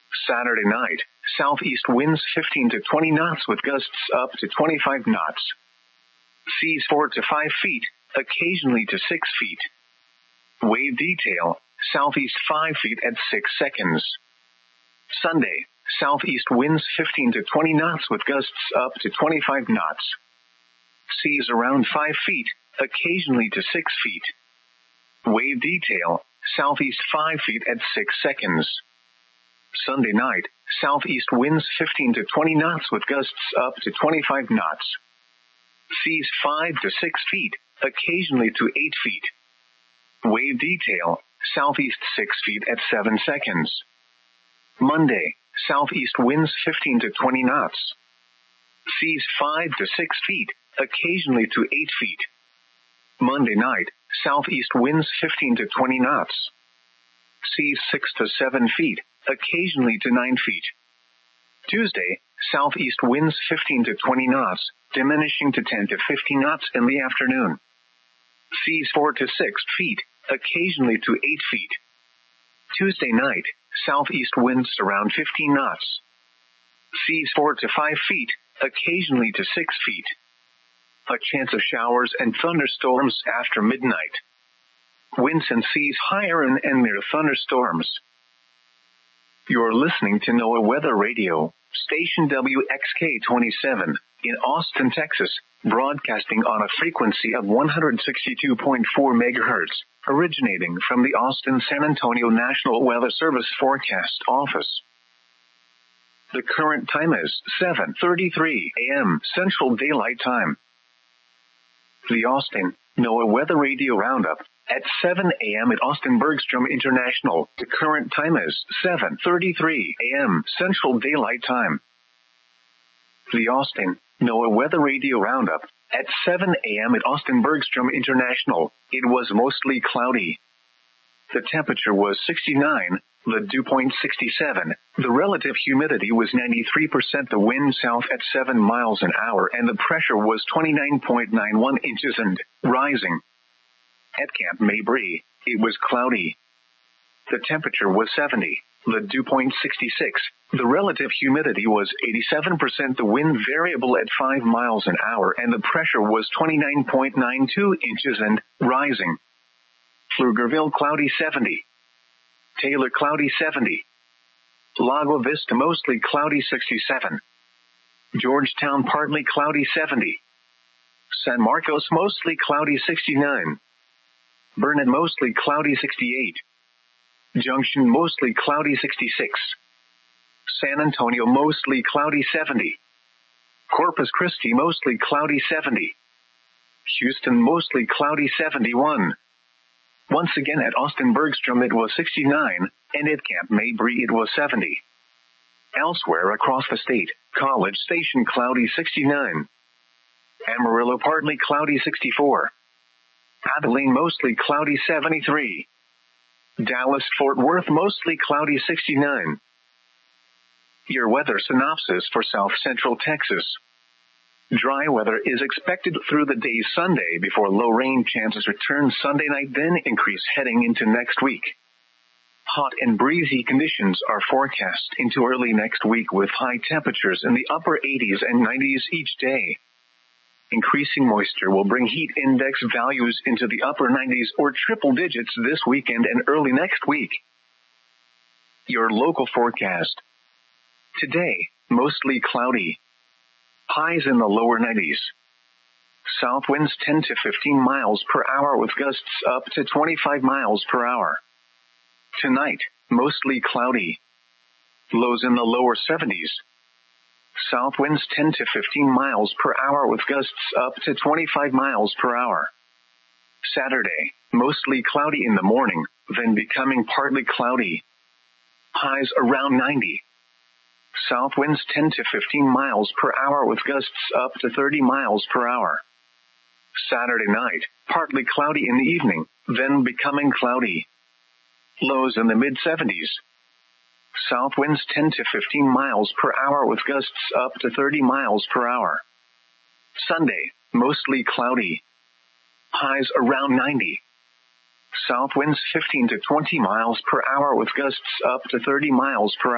Saturday night, southeast winds 15 to 20 knots with gusts up to 25 knots. Seas 4 to 5 feet, occasionally to 6 feet. Wave detail, southeast 5 feet at 6 seconds. Sunday, southeast winds 15 to 20 knots with gusts up to 25 knots. Seas around 5 feet, occasionally to 6 feet. Wave detail, southeast 5 feet at 6 seconds. Sunday night, southeast winds 15 to 20 knots with gusts up to 25 knots. Seas 5 to 6 feet, occasionally to 8 feet. Wave detail, southeast 6 feet at 7 seconds. Monday, southeast winds 15 to 20 knots. Seas 5 to 6 feet, occasionally to 8 feet. Monday night, southeast winds 15 to 20 knots. Seas 6 to 7 feet, occasionally to 9 feet. Tuesday, southeast winds 15 to 20 knots, diminishing to 10 to 15 knots in the afternoon. Seas 4 to 6 feet, occasionally to 8 feet. Tuesday night, southeast winds around 15 knots. Seas 4 to 5 feet, occasionally to 6 feet. A chance of showers and thunderstorms after midnight. Winds and seas higher and near thunderstorms. You're listening to NOAA Weather Radio, station WXK-27, in Austin, Texas, broadcasting on a frequency of 162.4 megahertz, originating from the Austin-San Antonio National Weather Service Forecast Office. The current time is 7:33 a.m. Central Daylight Time. The Austin NOAA Weather Radio Roundup at 7 a.m. at Austin Bergstrom International. The current time is 7:33 a.m. Central Daylight Time. The Austin NOAA Weather Radio Roundup at 7 a.m. at Austin Bergstrom International. It was mostly cloudy. The temperature was 69, the dew point 67, the relative humidity was 93%, the wind south at 7 miles an hour, and the pressure was 29.91 inches and rising. At Camp Mabry, it was cloudy. The temperature was 70, the dew point 66, the relative humidity was 87%, the wind variable at 5 miles an hour, and the pressure was 29.92 inches and rising. Pflugerville cloudy 70. Taylor cloudy 70. Lago Vista mostly cloudy 67. Georgetown partly cloudy 70. San Marcos mostly cloudy 69. Burnet mostly cloudy 68. Junction mostly cloudy 66. San Antonio mostly cloudy 70. Corpus Christi mostly cloudy 70. Houston mostly cloudy 71. Once again at Austin Bergstrom it was 69, and at Camp Mabry it was 70. Elsewhere across the state, College Station cloudy 69. Amarillo partly cloudy 64. Abilene mostly cloudy 73. Dallas-Fort Worth mostly cloudy 69. Your weather synopsis for South Central Texas. Dry weather is expected through the day Sunday before low rain chances return Sunday night, then increase heading into next week. Hot and breezy conditions are forecast into early next week with high temperatures in the upper 80s and 90s each day. Increasing moisture will bring heat index values into the upper 90s or triple digits this weekend and early next week. Your local forecast. Today, mostly cloudy. Highs in the lower 90s. South winds 10 to 15 miles per hour with gusts up to 25 miles per hour. Tonight, mostly cloudy. Lows in the lower 70s. South winds 10 to 15 miles per hour with gusts up to 25 miles per hour. Saturday, mostly cloudy in the morning, then becoming partly cloudy. Highs around 90. South winds 10 to 15 miles per hour with gusts up to 30 miles per hour. Saturday night, partly cloudy in the evening, then becoming cloudy. Lows in the mid-70s. South winds 10 to 15 miles per hour with gusts up to 30 miles per hour. Sunday, mostly cloudy. Highs around 90. South winds 15 to 20 miles per hour with gusts up to 30 miles per hour.